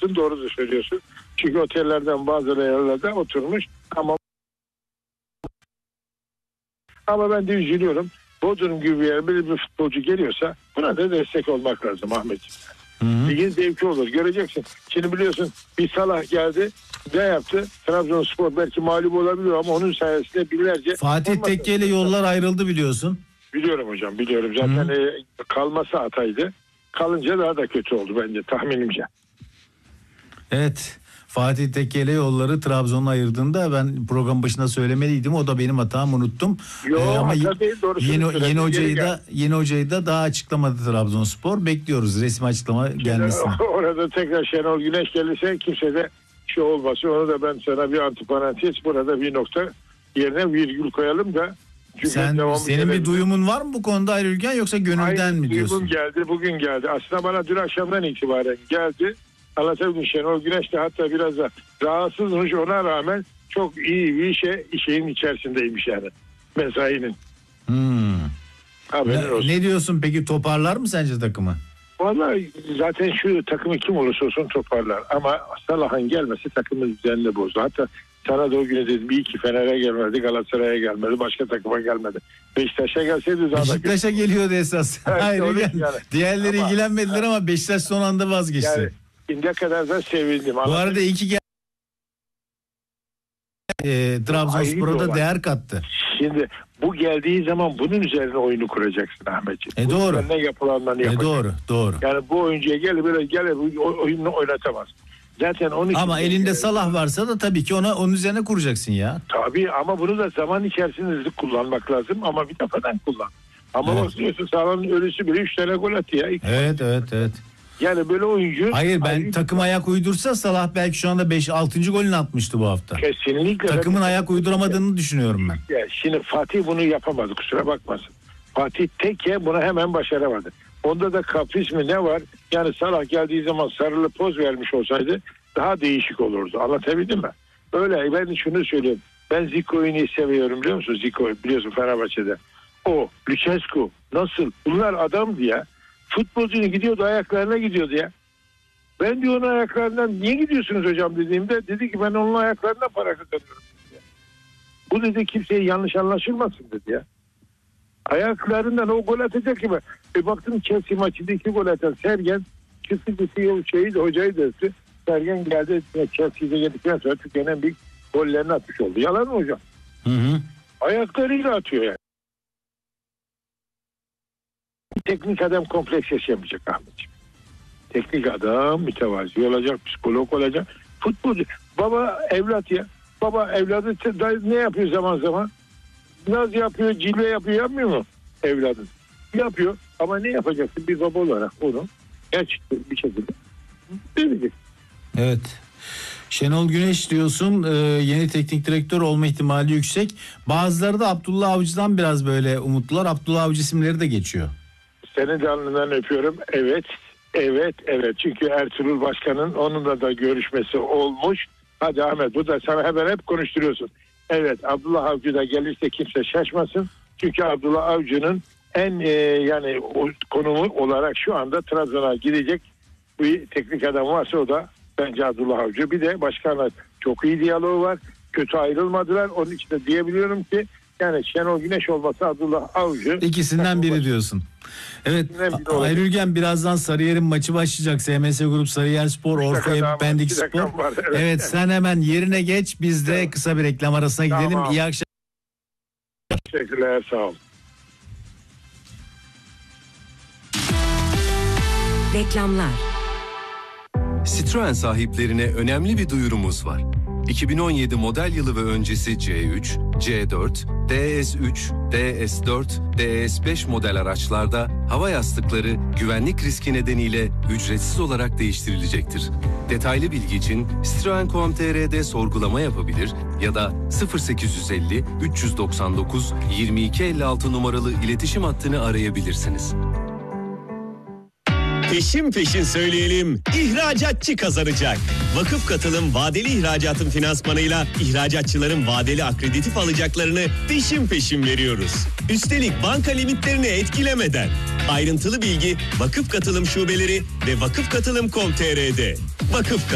haklısın, doğru da söylüyorsun. Çünkü otellerden bazı yerlerde oturmuş ama ben de üzülüyorum. Bodrum gibi bir yere bir futbolcu geliyorsa buna da destek olmak lazım Ahmetciğim. Ligin zevki olur. Göreceksin. Şimdi biliyorsun bir Salah geldi. Ne yaptı? Trabzonspor belki mağlup olabilir ama onun sayesinde binlerce... Fatih Tekke ile yollar ayrıldı biliyorsun. Biliyorum hocam, biliyorum. Zaten kalması hataydı. Kalınca daha da kötü oldu bence, tahminimce. Evet. Fatih Tekke ile yolları Trabzon'la ayırdığında ben program başında söylemeliydim. O da benim hatam, unuttum. Ama yeni hocayı da daha açıklamadı Trabzonspor. Bekliyoruz resmi açıklama gelmesini. Orada tekrar Şenol Güneş gelirse kimse de şey olmasın. Onu da ben sana bir antiparantez, burada bir nokta yerine virgül koyalım da. Senin bir duyumun var mı bu konuda Ayrı Ülgen, yoksa gönülden mi diyorsun? Duyumum geldi, bugün geldi. Aslında bana dün akşamdan itibaren geldi. Anlatabildim, Şenol Güneş de hatta biraz da rahatsızmış, ona rağmen çok iyi bir şeyin içerisindeymiş yani. Mesainin. Ne diyorsun peki, toparlar mı sence takımı? Vallahi zaten şu takımı kim olursa olsun toparlar. Ama Salah'ın gelmesi takımın düzenini bozdu. Hatta sana da o günü dedim, bir iki Fener'e gelmedi, Galatasaray'a gelmedi, başka takıma gelmedi. Beşiktaş'a gelseydi zaten. Beşiktaş'a geliyordu esas. Evet, Hayır, diğerleri ilgilenmediler ama Beşiktaş son anda vazgeçti. Yani şimdiye kadar da sevindim. Bu arada Trabzonspor'a da değer kattı. Şimdi bu geldiği zaman bunun üzerine oyunu kuracaksın Ahmetciğim. Doğru. Ne yapılanlarını yapacaksın. Doğru. Yani bu oyuncuya gel oyununu oynatamaz. Zaten onun için. Ama elinde Salah varsa da tabii ki onun üzerine kuracaksın ya. Tabii, ama bunu da zaman içerisinde hızlı kullanmak lazım, ama bir defadan kullan. Ama bakıyorsun Salah'ın ölüsü bile 3 tane gol attı ya. Evet. Yani böyle oyuncu... Hayır, takım ayak uydursa Salah belki şu anda 5-6. golünü atmıştı bu hafta. Kesinlikle. Takımın ayak uyduramadığını düşünüyorum ben. Ya şimdi Fatih bunu yapamadı, kusura bakmasın. Fatih Tekke bunu hemen başaramadı. Onda da kapris mi ne var? Yani Salah geldiği zaman sarılı poz vermiş olsaydı daha değişik olurdu. Anlatabildim mi? Öyle, ben şunu söyleyeyim. Ben Zico'yu seviyorum, biliyor musun? Zico biliyorsun Fenerbahçe'de. O, Lucescu nasıl? Bunlar adamdı ya. Futbolcunun gidiyordu, ayaklarına gidiyordu ya. Ben diyor onun ayaklarından niye gidiyorsunuz hocam dediğimde, dedi ki ben onun ayaklarından para kazanıyorum dedi. Bu dedi kimseye yanlış anlaşılmasın dedi ya. Ayaklarından o gol atacak gibi. Baktım Chelsea maçında 2 gol atan Sergen çıktı hocayı dövdü. Sergen geldi Chelsea'de geldikten sonra Türkiye'nin en büyük gollerini atmış oldu. Yalan mı hocam? Ayaklarıyla atıyor yani. Teknik adam kompleks yaşayamayacak Ahmetciğim. Teknik adam mütevazi olacak, psikolog olacak. Futbolcu. Baba evlat ya. Baba evladı ne yapıyor zaman zaman? Naz yapıyor, cilve yapıyor, yapmıyor mu evladın? Yapıyor, ama ne yapacaksın bir baba olarak onu gerçekten bir şekilde verecek. Evet. Şenol Güneş diyorsun, yeni teknik direktör olma ihtimali yüksek. Bazıları da Abdullah Avcı'dan biraz böyle umutlular. Abdullah Avcı isimleri de geçiyor. Seni de alnından öpüyorum. Evet. Çünkü Ertuğrul Başkan'ın onunla da görüşmesi olmuş. Hadi Ahmet, bu da sana hemen hep konuşturuyorsun. Evet, Abdullah Avcı da gelirse kimse şaşmasın. Çünkü Abdullah Avcı'nın en yani o konumu olarak şu anda Trabzon'a gidecek bir teknik adam varsa o da bence Abdullah Avcı. Bir de başkanla çok iyi diyaloğu var. Kötü ayrılmadılar. Onun için de diyebiliyorum ki yani Şenol Güneş olmasa Abdullah Avcı. İkisinden biri diyorsun. Evet, Ayrı Ülgen, birazdan Sarıyer'in maçı başlayacak. SMS Grup Sarıyerspor, Orta Pendik Spor. Evet, sen hemen yerine geç. Biz de kısa bir reklam arasına gidelim. İyi akşamlar. Teşekkürler, sağ olun. Reklamlar. Citroen sahiplerine önemli bir duyurumuz var. 2017 model yılı ve öncesi C3, C4, DS3, DS4, DS5 model araçlarda hava yastıkları güvenlik riski nedeniyle ücretsiz olarak değiştirilecektir. Detaylı bilgi için Citroen.com.tr'de sorgulama yapabilir ya da 0850 399 2256 numaralı iletişim hattını arayabilirsiniz. Peşin peşin söyleyelim, ihracatçı kazanacak. Vakıf Katılım vadeli ihracatın finansmanıyla ihracatçıların vadeli akreditif alacaklarını peşin peşin veriyoruz. Üstelik banka limitlerini etkilemeden. Ayrıntılı bilgi Vakıf Katılım şubeleri ve vakıfkatılım.com.tr'de. Vakıf